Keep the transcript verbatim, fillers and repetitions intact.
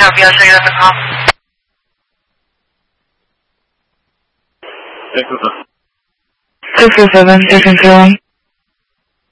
help you? I'll show you on the call. Six four seven, station zero one.